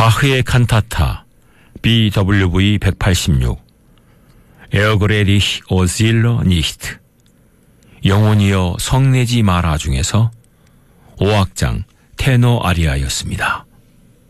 바흐의 칸타타 BWV 186 에어그레리히 오질러 니히트 영혼이여 성내지 마라 중에서 5악장 테너 아리아였습니다.